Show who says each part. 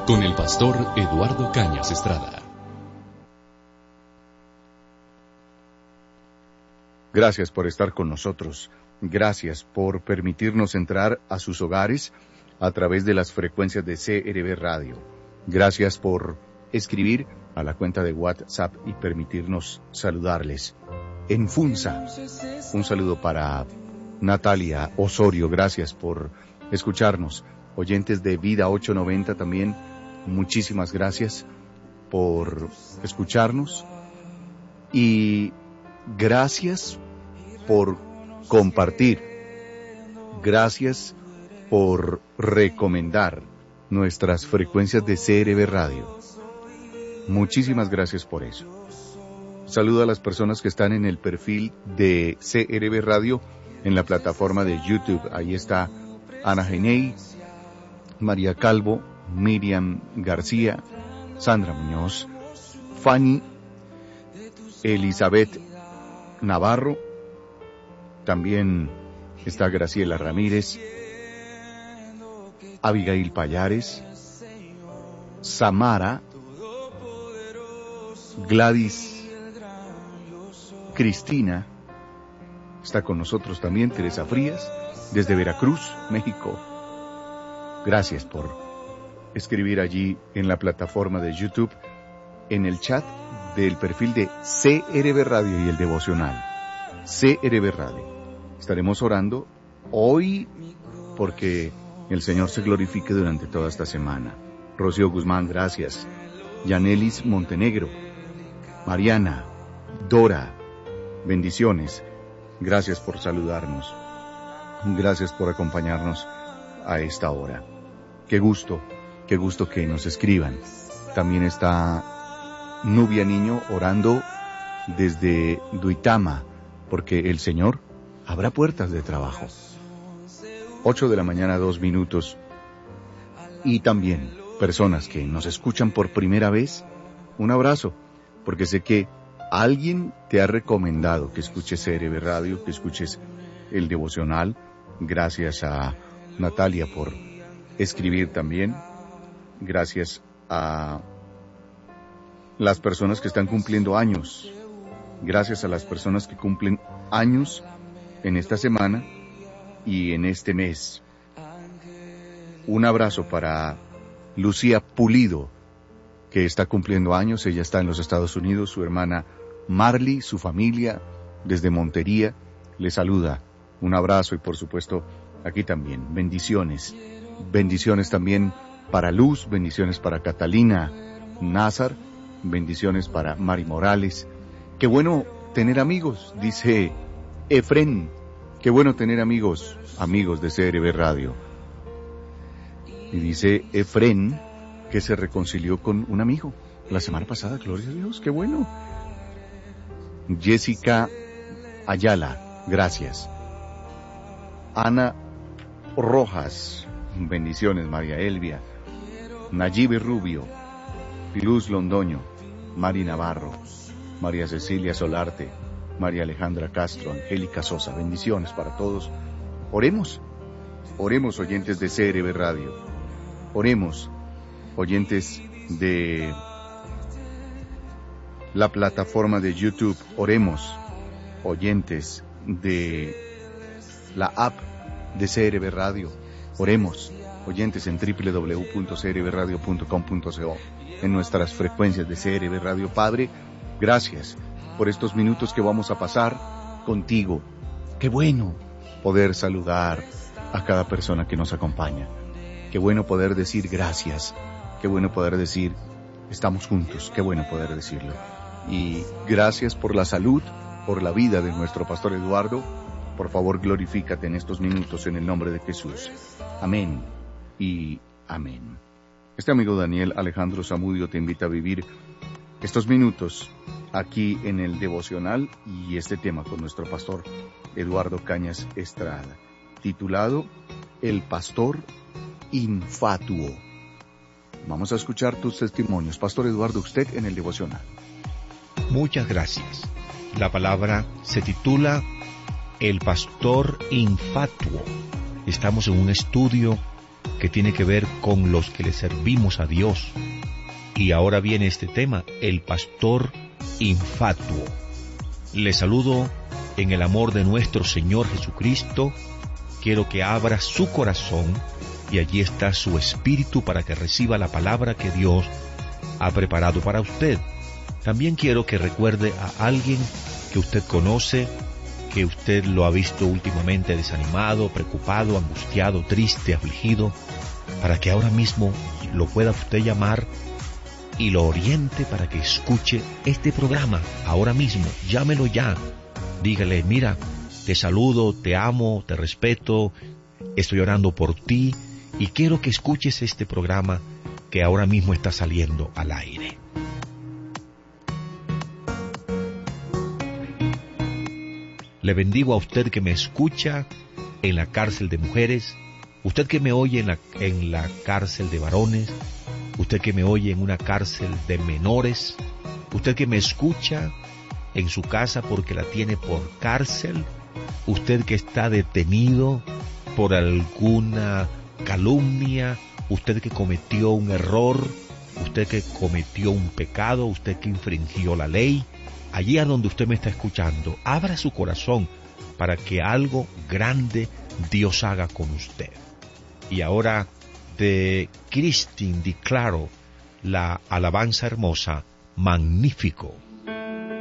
Speaker 1: con el pastor Eduardo Cañas Estrada.
Speaker 2: Gracias por estar con nosotros. Gracias por permitirnos entrar a sus hogares a través de las frecuencias de CRB Radio. Gracias por escribir a la cuenta de WhatsApp y permitirnos saludarles. En Funza, un saludo para Natalia Osorio. Gracias por escucharnos. Oyentes de Vida 890 también, muchísimas gracias por escucharnos. Y gracias por compartir. Gracias por recomendar nuestras frecuencias de CRB Radio. Muchísimas gracias por eso. Saludo a las personas que están en el perfil de CRB Radio en la plataforma de YouTube. Ahí está Ana Genei, María Calvo, Miriam García, Sandra Muñoz, Fanny, Elizabeth Navarro, también está Graciela Ramírez, Abigail Payares, Samara, Gladys, Cristina, está con nosotros también Teresa Frías, desde Veracruz, México. Gracias por escribir allí en la plataforma de YouTube, en el chat del perfil de CRB Radio y el devocional. CRB Radio. Estaremos orando hoy porque el Señor se glorifique durante toda esta semana. Rocío Guzmán, gracias. Yanelis Montenegro, Mariana, Dora, bendiciones. Gracias por saludarnos. Gracias por acompañarnos a esta hora. Qué gusto que nos escriban. También está Nubia Niño orando desde Duitama, porque el Señor abra puertas de trabajo. 8 de la mañana, 2 minutos. Y también personas que nos escuchan por primera vez, un abrazo, porque sé que alguien te ha recomendado que escuches CRB Radio, que escuches el devocional. Gracias a Natalia por escribir también. Gracias a las personas que están cumpliendo años. Gracias a las personas que cumplen años en esta semana y en este mes. Un abrazo para Lucía Pulido, que está cumpliendo años. Ella está en los Estados Unidos. Su hermana Marley, su familia, desde Montería, le saluda. Un abrazo y por supuesto aquí también. Bendiciones. Bendiciones también para Luz, bendiciones para Catalina Nazar, bendiciones para Mari Morales. Qué bueno tener amigos, dice Efren. Qué bueno tener amigos de CRB Radio. Y dice Efren que se reconcilió con un amigo la semana pasada, gloria a Dios, qué bueno. Jessica Ayala, gracias. Ana Rojas, bendiciones. María Elvia, Nayibe Rubio, Luz Londoño, Mari Navarro, María Cecilia Solarte, María Alejandra Castro, Angélica Sosa, bendiciones para todos. Oremos, oremos oyentes de CRB Radio, oremos oyentes de la plataforma de YouTube, oremos oyentes de la app de CRB Radio, oremos oyentes en www.crbradio.com.co, en nuestras frecuencias de CRB Radio. Padre, gracias por estos minutos que vamos a pasar contigo. Qué bueno poder saludar a cada persona que nos acompaña. Qué bueno poder decir gracias. Qué bueno poder decir estamos juntos. Qué bueno poder decirlo. Y gracias por la salud, por la vida de nuestro pastor Eduardo. Por favor, glorifícate en estos minutos en el nombre de Jesús. Amén y amén. Este amigo Daniel Alejandro Zamudio te invita a vivir estos minutos aquí en el devocional y este tema con nuestro pastor Eduardo Cañas Estrada, titulado El Pastor Infatuo. Vamos a escuchar tus testimonios. Pastor Eduardo, usted en el devocional.
Speaker 3: Muchas gracias. La palabra se titula El Pastor Infatuo. Estamos en un estudio que tiene que ver con los que le servimos a Dios. Y ahora viene este tema, el pastor infatuo. Le saludo en el amor de nuestro Señor Jesucristo. Quiero que abra su corazón y allí está su espíritu para que reciba la palabra que Dios ha preparado para usted. También quiero que recuerde a alguien que usted conoce, que usted lo ha visto últimamente desanimado, preocupado, angustiado, triste, afligido, para que ahora mismo lo pueda usted llamar y lo oriente para que escuche este programa ahora mismo. Llámelo ya. Dígale, mira, te saludo, te amo, te respeto, estoy orando por ti y quiero que escuches este programa que ahora mismo está saliendo al aire. Le bendigo a usted que me escucha en la cárcel de mujeres, usted que me oye en la cárcel de varones, usted que me oye en una cárcel de menores, usted que me escucha en su casa porque la tiene por cárcel, usted que está detenido por alguna calumnia, usted que cometió un error, usted que cometió un pecado, usted que infringió la ley. Allí a donde usted me está escuchando, abra su corazón para que algo grande Dios haga con usted. Y ahora de Christine declaro la alabanza hermosa, magnífico.